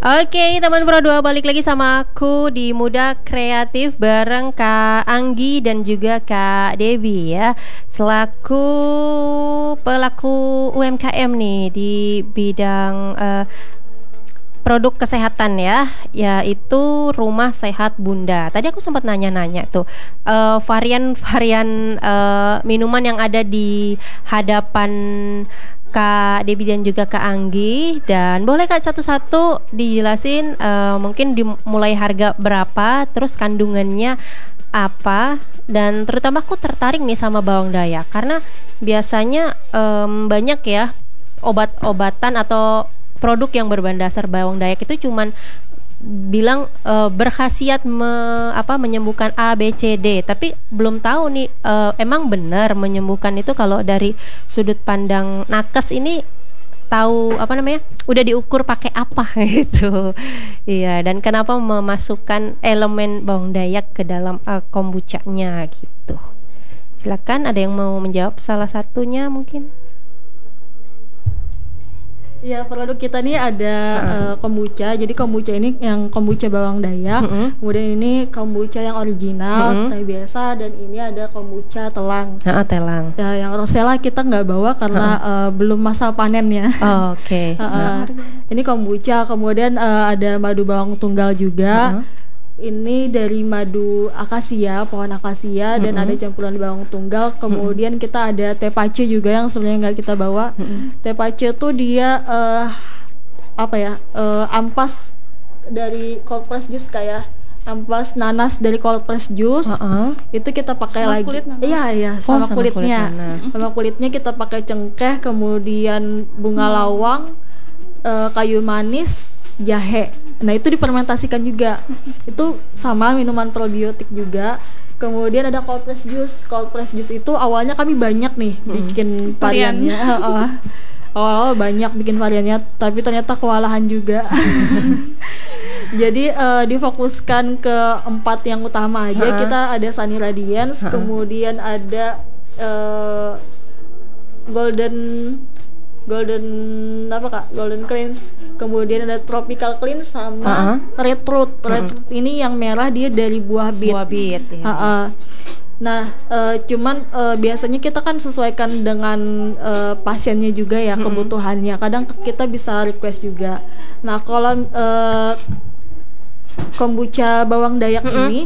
Oke, teman Pro 2 balik lagi sama aku di Muda Kreatif bareng Kak Anggi dan juga Kak Devi ya. Selaku pelaku UMKM nih di bidang produk kesehatan ya, yaitu Rumah Sehat Bunda. Tadi aku sempat nanya-nanya tuh varian-varian minuman yang ada di hadapan Kak Debi dan juga Kak Anggi, dan boleh Kak satu-satu dijelasin mungkin dimulai harga berapa, terus kandungannya apa, dan terutama aku tertarik nih sama bawang dayak karena biasanya banyak ya obat-obatan atau produk yang berbahan dasar bawang dayak itu cuman bilang berkhasiat menyembuhkan A, B, C, D, tapi belum tahu nih emang benar menyembuhkan itu kalau dari sudut pandang nakes ini tahu udah diukur pakai apa gitu. Iya, dan kenapa memasukkan elemen bawang dayak ke dalam kombuchanya gitu. Silakan, ada yang mau menjawab salah satunya mungkin? Ya, produk kita nih ada kombucha. Jadi kombucha ini yang kombucha bawang dayak. Kemudian ini kombucha yang original, teh biasa, dan ini ada kombucha telang. Telang. Ya, yang rosella kita nggak bawa karena belum masa panennya. Oke. Ini kombucha. Kemudian ada madu bawang tunggal juga. Ini dari madu akasia, pohon akasia, dan ada campuran bawang tunggal. Kemudian kita ada teh pace juga yang sebenarnya nggak kita bawa. Teh pace tuh dia ampas dari cold press juice, kayak ampas nanas dari cold press juice. Itu kita pakai sama lagi. Kulit nanas. Iya, sama kulitnya. Sama kulitnya kita pakai cengkeh, kemudian bunga lawang, kayu manis, jahe. Nah, itu difermentasikan juga. Itu sama minuman probiotik juga. Kemudian ada cold press juice. Cold press juice itu awalnya kami banyak nih bikin variannya. Awal banyak bikin variannya, tapi ternyata kewalahan juga. Jadi difokuskan ke 4 yang utama aja. Kita ada Sunny Radiance, kemudian ada Golden Cleanse, kemudian ada Tropical Cleanse sama Red Root. Red Root ini yang merah, dia dari buah beet. Ya. Nah, cuman biasanya kita kan sesuaikan dengan pasiennya juga ya, kebutuhannya. Kadang kita bisa request juga. Nah, kalau kombucha bawang dayak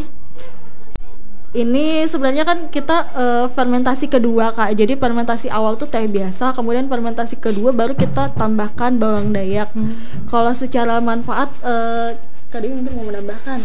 ini sebenarnya kan kita fermentasi kedua, Kak. Jadi fermentasi awal tuh teh biasa, kemudian fermentasi kedua baru kita tambahkan bawang dayak. Kalau secara manfaat, Kak Dewi mungkin mau menambahkan.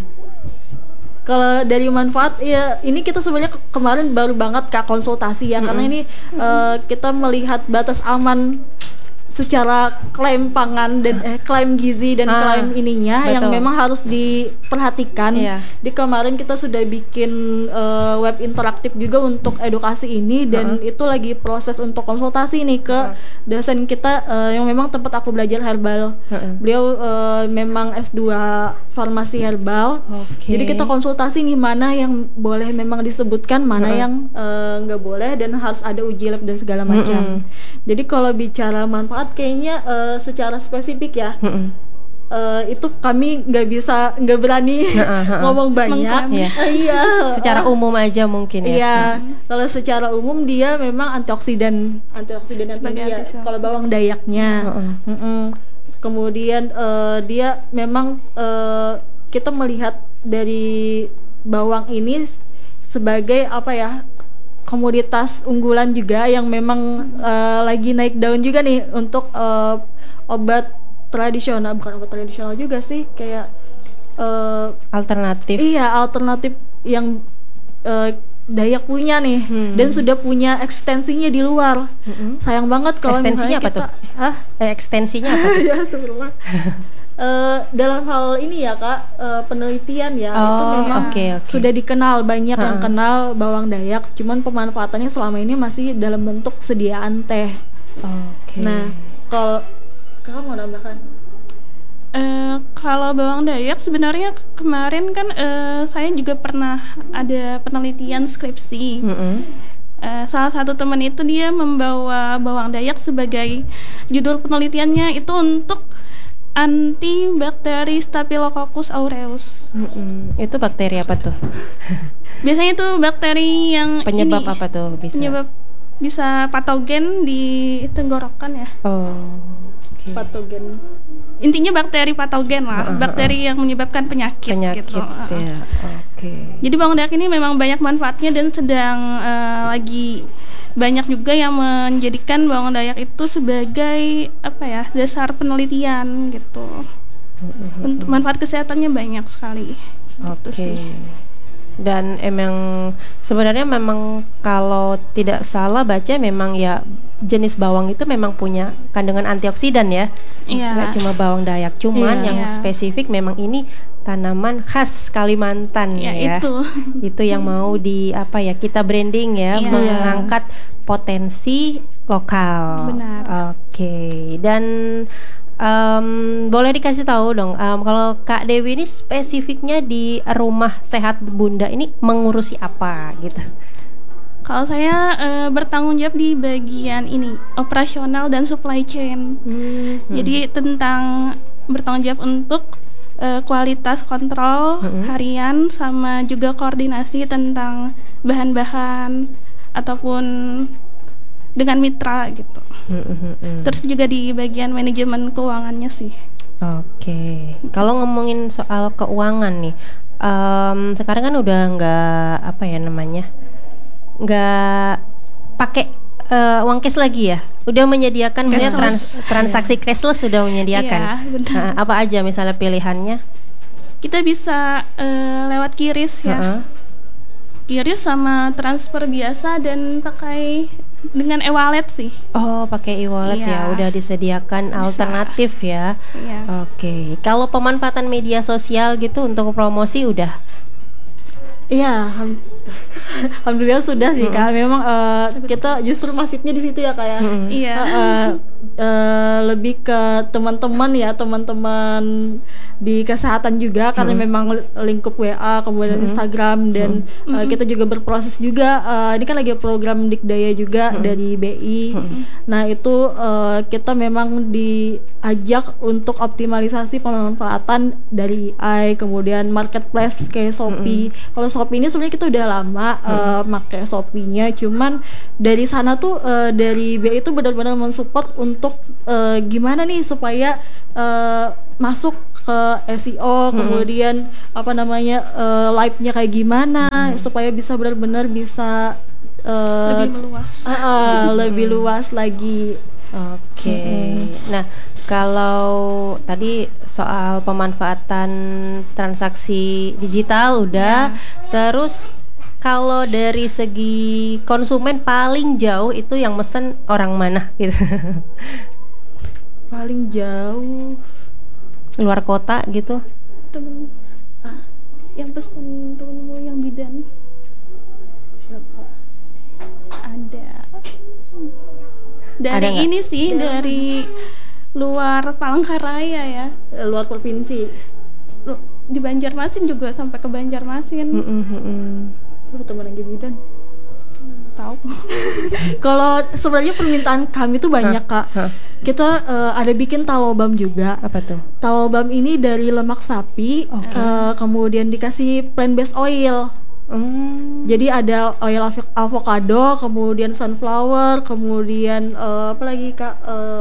Kalau dari manfaat ya, ini kita sebenarnya kemarin baru banget Kak konsultasi ya, karena ini kita melihat batas aman secara klaim pangan dan klaim gizi dan klaim ininya. Betul. Yang memang harus diperhatikan. Di kemarin kita sudah bikin web interaktif juga untuk edukasi ini, dan itu lagi proses untuk konsultasi nih ke dosen kita yang memang tempat aku belajar herbal. Beliau memang S2 farmasi herbal. Jadi kita konsultasi nih mana yang boleh memang disebutkan, mana yang nggak boleh, dan harus ada uji lab dan segala macam. Jadi kalau bicara manfaat kayaknya secara spesifik ya, itu kami nggak berani ngomong banyak. Iya. Secara umum aja mungkin ya. Iya. Kalau secara umum dia memang antioksidan ya. Kalau bawang dayaknya. Kemudian dia memang kita melihat dari bawang ini sebagai komoditas unggulan juga yang memang lagi naik daun juga nih untuk obat tradisional, bukan obat tradisional juga sih, kayak alternatif. Iya, alternatif yang Dayak punya nih, dan sudah punya ekstensinya di luar. Sayang banget kalau ekstensinya misalnya apa kita, tuh? Ekstensinya apa tuh? Ya sebelumnya. Dalam hal ini ya Kak, penelitian ya, itu memang sudah dikenal, banyak yang kenal bawang dayak, cuman pemanfaatannya selama ini masih dalam bentuk sediaan teh. Nah, kalau Kakak mau nambahkan? Kalau bawang dayak sebenarnya kemarin kan saya juga pernah ada penelitian skripsi. Salah satu teman itu dia membawa bawang dayak sebagai judul penelitiannya itu untuk anti bakteri Staphylococcus aureus. Itu bakteri apa tuh? Biasanya itu bakteri yang Penyebab ini, apa tuh bisa? penyebab bisa patogen di tenggorokan ya. Oh, oke. Patogen. Intinya bakteri patogen lah, bakteri yang menyebabkan penyakit Penyakit gitu. ya. Oke. Jadi bawang dayak ini memang banyak manfaatnya dan sedang lagi banyak juga yang menjadikan bawang dayak itu sebagai apa ya, dasar penelitian gitu. Untuk manfaat kesehatannya banyak sekali. Gitu Oke. sih. Dan emang sebenarnya memang kalau tidak salah baca memang ya jenis bawang itu memang punya kandungan antioksidan ya. Iya. Nggak cuma bawang dayak, cuman Iya. yang Iya. spesifik memang ini tanaman khas Kalimantan Ya, ya. itu. Itu yang mau di apa ya, kita branding ya, Iya. mengangkat potensi lokal. Benar. Oke. Dan boleh dikasih tahu dong, kalau Kak Dewi ini spesifiknya di Rumah Sehat Bunda ini mengurusi apa gitu? Kalau saya bertanggung jawab di bagian ini, operasional dan supply chain. Jadi tentang bertanggung jawab untuk kualitas kontrol harian sama juga koordinasi tentang bahan-bahan ataupun dengan mitra gitu. Terus juga di bagian manajemen keuangannya sih. Oke. Kalau ngomongin soal keuangan nih, sekarang kan udah nggak apa ya namanya, nggak pakai uang cash lagi ya, udah menyediakan misalnya Cashless. transaksi cashless sudah menyediakan. Iya, benar. Nah, apa aja misalnya pilihannya? Kita bisa lewat QRIS ya. Heeh. QRIS sama transfer biasa dan pakai dengan e-wallet sih. Oh, pakai e-wallet ya, Iya. udah disediakan Bisa. alternatif ya. Iya. Oke. Kalau pemanfaatan media sosial gitu untuk promosi udah. Iya, alhamdulillah sudah sih Kak. Memang kita justru masifnya di situ ya Kak ya. Iya. Lebih ke teman-teman ya, teman-teman di kesehatan juga karena memang lingkup WA kemudian Instagram dan kita juga berproses juga ini kan lagi program Dikdaya juga dari BI. Nah itu kita memang diajak untuk optimalisasi pemanfaatan dari AI kemudian marketplace kayak Shopee. Kalau Shopee ini sebenarnya kita udah lama pakai Shopee-nya, cuman dari sana tuh dari BI itu benar-benar mensupport untuk gimana nih supaya masuk ke SEO, kemudian apa namanya live-nya kayak gimana supaya bisa benar-benar bisa Lebih meluas. lebih luas lagi. Oke. Nah, kalau tadi soal pemanfaatan transaksi digital udah, terus kalau dari segi konsumen paling jauh itu yang mesen orang mana gitu? Paling jauh Luar kota gitu? Temen yang pesan temenmu yang bidan siapa? ada dari Ada nggak? ini sih dari luar Palangkaraya ya. Luar provinsi. Di Banjarmasin juga sampai ke Banjarmasin. Siapa teman lagi bidan? Tahu. Kalau sebenarnya permintaan kami tuh banyak Kak. Kita ada bikin talobam juga. Apa tuh? Talobam ini dari lemak sapi, kemudian dikasih plant-based oil. Jadi ada oil avocado, kemudian sunflower, kemudian apa lagi Kak?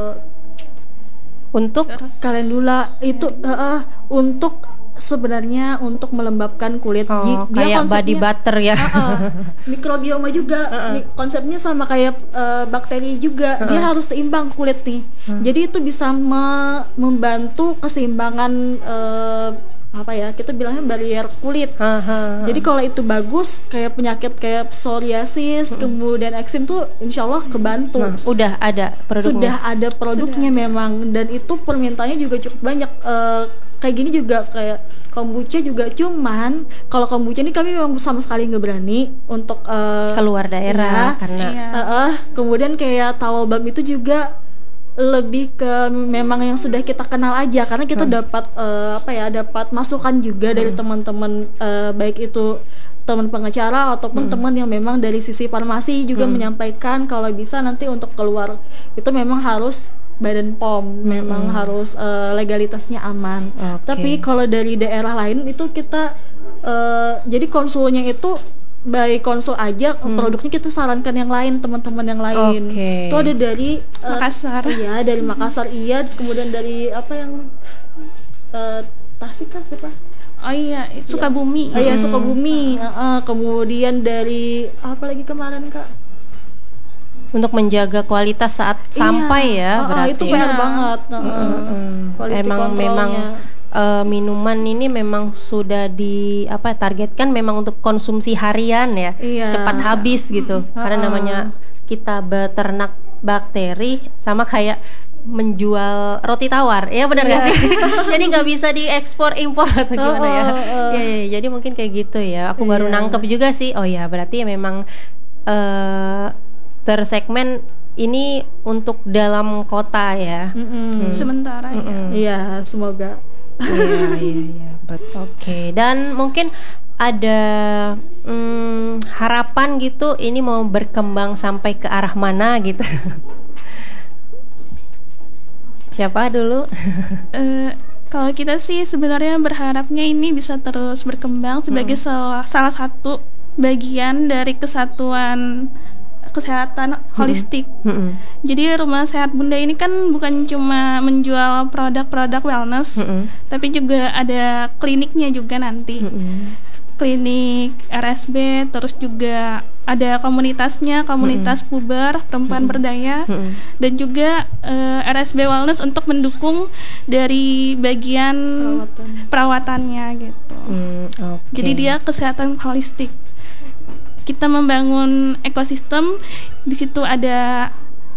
Untuk Terus Calendula itu untuk sebenarnya untuk melembabkan kulit. kayak body butter ya. Mikrobioma juga konsepnya sama kayak bakteri juga. Dia harus seimbang kulit nih. Jadi itu bisa membantu keseimbangan apa ya, kita bilangnya barrier kulit. Jadi kalau itu bagus, kayak penyakit kayak psoriasis, kemudian eksim tuh insya Allah kebantu. Udah ada produknya. Sudah ada produknya memang, dan itu permintaannya juga cukup banyak. Kayak gini juga kayak kombucha juga, cuman kalau kombucha ini kami memang sama sekali nggak berani untuk keluar daerah karena kemudian kayak talobam itu juga lebih ke memang yang sudah kita kenal aja, karena kita dapat dapat masukan juga dari teman-teman baik itu teman pengacara ataupun teman yang memang dari sisi farmasi juga menyampaikan kalau bisa nanti untuk keluar itu memang harus Badan POM, memang harus legalitasnya aman. Oke. Tapi kalau dari daerah lain itu kita jadi konsulnya itu by konsul aja, produknya kita sarankan yang lain, teman-teman yang lain. Oke. Itu ada dari Makassar. Iya, dari Makassar, iya, kemudian dari apa yang Tasik kan siapa? Oh iya, Sukabumi. Iya, Sukabumi. Kemudian dari apa lagi kemarin, Kak? Untuk menjaga kualitas saat sampai ya, berarti. Itu PR banget. Quality Memang controlnya. minuman ini memang sudah targetkan memang untuk konsumsi harian ya, Iya. cepat habis gitu. Karena namanya kita beternak bakteri sama kayak menjual roti tawar, ya benar nggak sih? Jadi nggak bisa diekspor impor atau gimana ya? Iya, jadi mungkin kayak gitu ya. Aku baru nangkep juga sih. Oh ya, berarti memang tersegmen ini untuk dalam kota ya. Sementara ya. Iya, semoga. Iya, betul. Oke, dan mungkin ada harapan gitu ini mau berkembang sampai ke arah mana gitu. Siapa dulu? Kalau kita sih sebenarnya berharapnya ini bisa terus berkembang sebagai salah satu bagian dari kesatuan kesehatan holistik. Jadi Rumah Sehat Bunda ini kan bukan cuma menjual produk-produk wellness, tapi juga ada kliniknya juga nanti. Klinik RSB, terus juga ada komunitasnya, komunitas puber perempuan berdaya, dan juga RSB Wellness untuk mendukung dari bagian perawatannya gitu. Okay. Jadi dia kesehatan holistik. Kita membangun ekosistem, di situ ada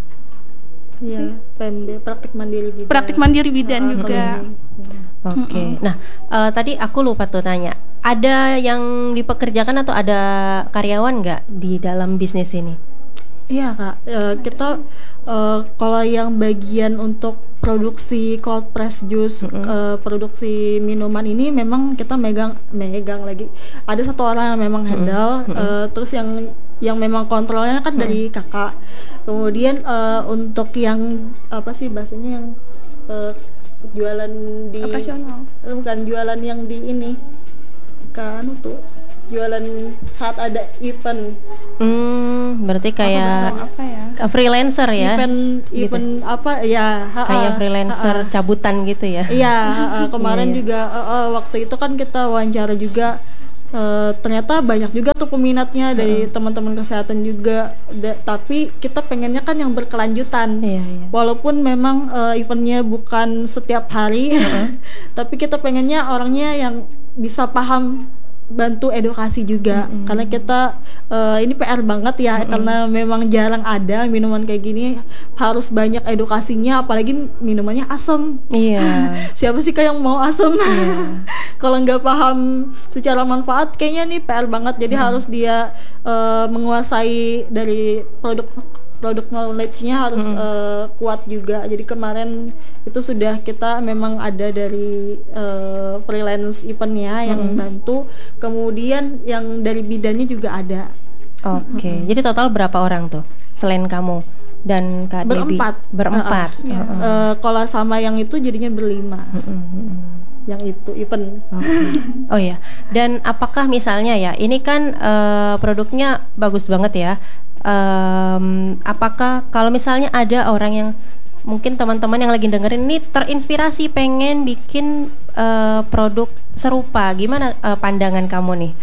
PMB, praktik mandiri bidan juga. Oke. Nah, tadi aku lupa tuh tanya, ada yang dipekerjakan atau ada karyawan nggak di dalam bisnis ini? Iya, Kak. Kita kalau yang bagian untuk produksi cold press juice, produksi minuman ini memang kita megang lagi. Ada satu orang yang memang handle, terus yang memang kontrolnya kan dari kakak. Kemudian untuk yang apa sih bahasanya yang jualan di Operasional. Bukan jualan yang di ini, kan tuh jualan saat ada event. Berarti kayak Apa ya? freelancer ya? Event apa ya? Kayak freelancer cabutan gitu ya? Iya, kemarin juga waktu itu kan kita wawancara juga. Ternyata banyak juga tuh peminatnya dari teman-teman kesehatan juga, tapi kita pengennya kan yang berkelanjutan. Walaupun memang eventnya bukan setiap hari, tapi kita pengennya orangnya yang bisa paham, bantu edukasi juga. Karena kita ini PR banget ya, karena memang jarang ada minuman kayak gini, harus banyak edukasinya, apalagi minumannya asam. Iya. Siapa sih kayak yang mau asam? Kalau nggak paham secara manfaat, kayaknya nih PR banget. Jadi harus dia menguasai dari produk knowledge-nya harus kuat juga. Jadi kemarin itu sudah kita memang ada dari freelance eventnya yang bantu, kemudian yang dari bidannya juga ada. Oke. Jadi total berapa orang tuh selain kamu dan Kak Debbie? Berempat. Kalau sama yang itu jadinya berlima. Yang itu event. Oh ya. Dan apakah misalnya ya, ini kan produknya bagus banget ya. Apakah kalau misalnya ada orang yang mungkin teman-teman yang lagi dengerin ini terinspirasi pengen bikin produk serupa, gimana pandangan kamu nih?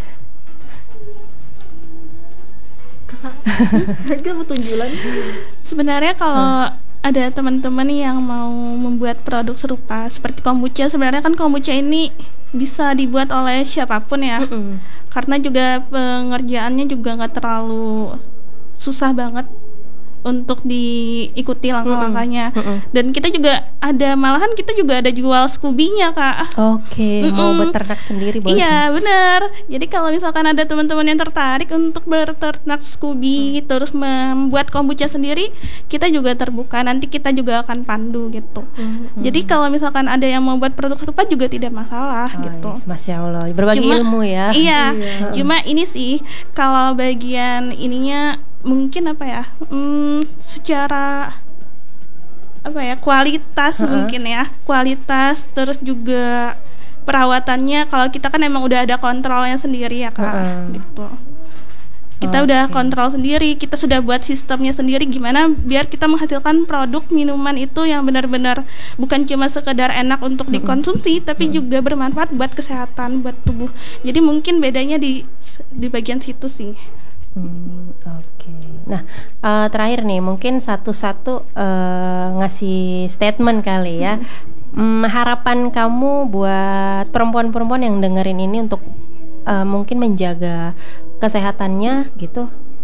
Kakak butuh jualan. Sebenarnya kalau ada teman-teman yang mau membuat produk serupa seperti kombucha, sebenarnya kan kombucha ini bisa dibuat oleh siapapun ya. Karena juga pengerjaannya juga nggak terlalu susah banget untuk diikuti langkah-langkahnya. Dan kita juga ada, malahan kita juga ada jual Scooby-nya, Kak. Oke, mau beternak sendiri boleh? Iya, benar. Jadi kalau misalkan ada teman-teman yang tertarik untuk berternak Scooby, terus membuat kombucha sendiri, kita juga terbuka. Nanti kita juga akan pandu gitu. Jadi kalau misalkan ada yang mau buat produk serupa juga tidak masalah gitu. Masya Allah, berbagi ilmu ya. Iya, cuma ini sih kalau bagian ininya mungkin apa ya, secara apa ya, kualitas mungkin ya, kualitas, terus juga perawatannya. Kalau kita kan emang udah ada kontrolnya sendiri ya Kak, gitu. Kita udah kontrol sendiri, kita sudah buat sistemnya sendiri gimana biar kita menghasilkan produk minuman itu yang benar-benar bukan cuma sekedar enak untuk dikonsumsi, tapi juga bermanfaat buat kesehatan, buat tubuh. Jadi mungkin bedanya di bagian situ sih. Oke. Nah, terakhir nih mungkin satu-satu ngasih statement kali ya. Harapan kamu buat perempuan-perempuan yang dengerin ini untuk mungkin menjaga kesehatannya gitu.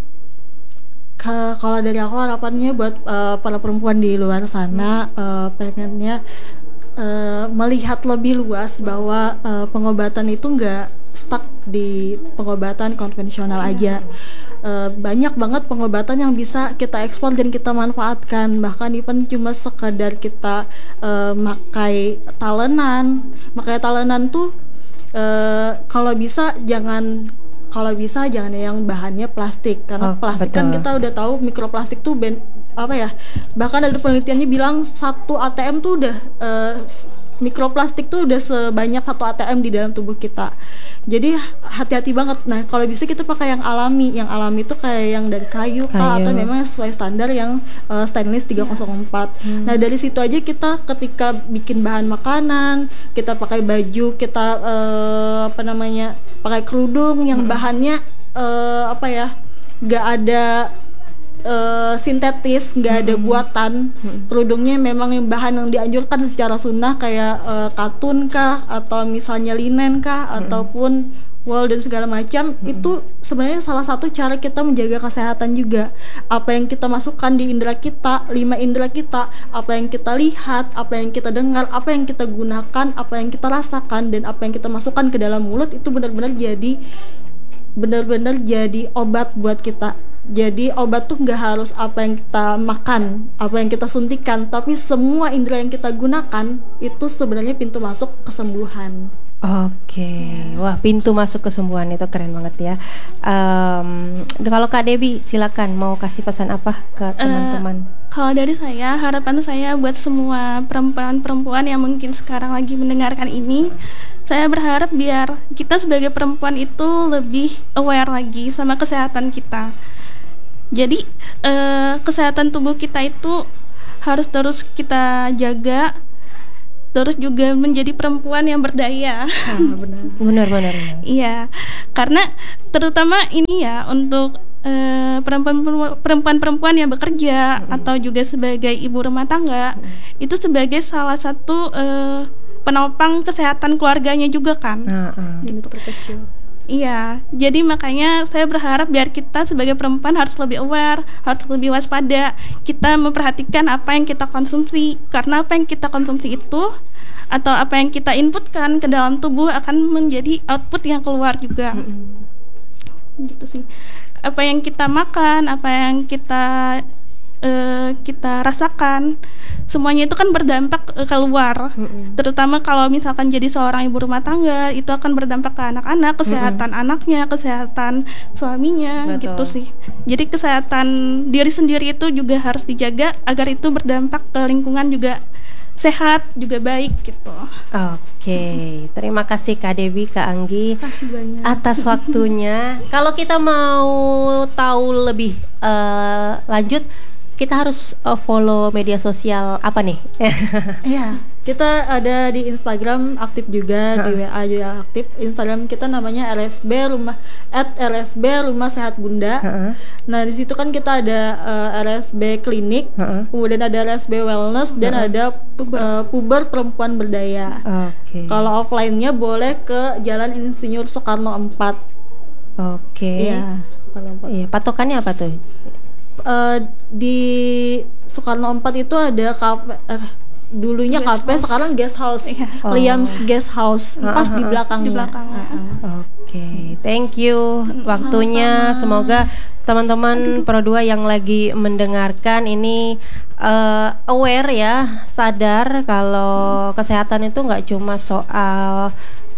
Kalau dari aku harapannya buat para perempuan di luar sana, pengennya melihat lebih luas bahwa pengobatan itu nggak stuck di pengobatan konvensional aja. Banyak banget pengobatan yang bisa kita ekspor dan kita manfaatkan, bahkan even cuma sekadar kita makai talenan tuh kalau bisa jangan yang bahannya plastik, karena plastik kan kita udah tahu mikroplastik tuh bahkan ada penelitiannya bilang 1 ATM tuh udah mikroplastik tuh udah sebanyak 1 ATM di dalam tubuh kita. Jadi hati-hati banget. Nah, kalau bisa kita pakai yang alami. Yang alami itu kayak yang dari kayu. Atau memang sesuai standar yang stainless 304. Nah, dari situ aja kita ketika bikin bahan makanan, kita pakai baju, kita pakai kerudung yang bahannya nggak ada sintetis, nggak ada buatan. Kerudungnya memang yang bahan yang dianjurkan secara sunnah kayak katun kah, atau misalnya linen kah, ataupun wool dan segala macam. Itu sebenarnya salah satu cara kita menjaga kesehatan juga. Apa yang kita masukkan di indera kita, 5 indera kita, apa yang kita lihat, apa yang kita dengar, apa yang kita gunakan, apa yang kita rasakan, dan apa yang kita masukkan ke dalam mulut itu benar-benar jadi obat buat kita. Jadi obat tuh nggak harus apa yang kita makan, apa yang kita suntikan, tapi semua indera yang kita gunakan itu sebenarnya pintu masuk kesembuhan. Oke, wah, pintu masuk kesembuhan itu keren banget ya. Kalau Kak Debbie silakan, mau kasih pesan apa ke teman-teman? Kalau dari saya, harapan saya buat semua perempuan-perempuan yang mungkin sekarang lagi mendengarkan ini, saya berharap biar kita sebagai perempuan itu lebih aware lagi sama kesehatan kita. Jadi kesehatan tubuh kita itu harus terus kita jaga, terus juga menjadi perempuan yang berdaya. Benar. Iya, karena terutama ini ya untuk perempuan-perempuan yang bekerja atau juga sebagai ibu rumah tangga, itu sebagai salah satu penopang kesehatan keluarganya juga kan. Gitu terkecil. Iya, jadi makanya saya berharap biar kita sebagai perempuan harus lebih aware, harus lebih waspada. Kita memperhatikan apa yang kita konsumsi, karena apa yang kita konsumsi itu atau apa yang kita inputkan ke dalam tubuh akan menjadi output yang keluar juga. Gitu sih. Apa yang kita makan, apa yang kita rasakan, semuanya itu kan berdampak keluar. Terutama kalau misalkan jadi seorang ibu rumah tangga, itu akan berdampak ke anak-anak, kesehatan anaknya, kesehatan suaminya. Betul. Gitu sih. Jadi kesehatan diri sendiri itu juga harus dijaga agar itu berdampak ke lingkungan juga sehat, juga baik gitu. Oke, terima kasih Kak Debbie, Kak Anggi, Kasih banyak atas waktunya. Kalau kita mau tahu lebih lanjut, kita harus follow media sosial apa nih? Iya, kita ada di Instagram aktif juga, di WA juga aktif. Instagram kita namanya LSB Rumah Sehat Bunda. Nah, di situ kan kita ada LSB Klinik, kemudian ada LSB Wellness, dan ada Puber Perempuan Berdaya. Kalau offline-nya boleh ke Jalan Insinyur Soekarno 4. Iya, Soekarno 4. Iya, patokannya apa tuh? Di Soekarno 4 itu ada kafe, dulunya kafe, sekarang guest house. Liam's Guest House, pas di belakangnya. Oke, thank you waktunya. Sama-sama. Semoga teman-teman Pro2 yang lagi mendengarkan ini aware ya, sadar kalau kesehatan itu nggak cuma soal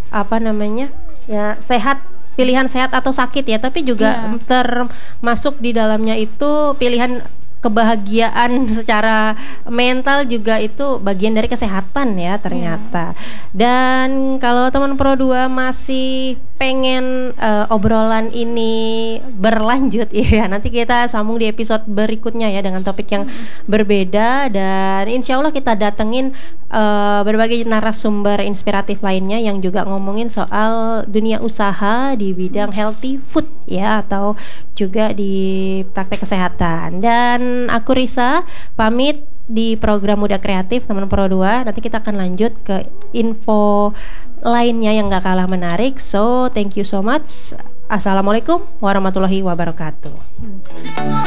sehat, pilihan sehat atau sakit ya, tapi juga termasuk di dalamnya itu pilihan kebahagiaan secara mental juga itu bagian dari kesehatan ya ternyata. Dan kalau teman Pro 2 masih pengen obrolan ini berlanjut ya, nanti kita sambung di episode berikutnya ya dengan topik yang berbeda, dan insya Allah kita datengin berbagai narasumber inspiratif lainnya yang juga ngomongin soal dunia usaha di bidang healthy food ya, atau juga di praktek kesehatan. Dan aku Risa pamit di program Muda Kreatif teman Pro 2. Nanti kita akan lanjut ke info lainnya yang gak kalah menarik. So thank you so much. Assalamualaikum warahmatullahi wabarakatuh.